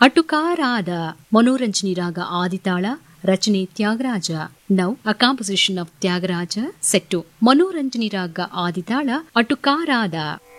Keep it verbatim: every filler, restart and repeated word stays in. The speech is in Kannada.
ಅಟುಕಾರಾದ ಮನೋರಂಜನಿ ರಾಗ ಆದಿತಾಳ ರಚನೆ Tyagaraja. Now a composition of Tyagaraja set ಮನೋರಂಜನಿ ರಾಗ ಆದಿತಾಳ ಅಟುಕಾರಾದ.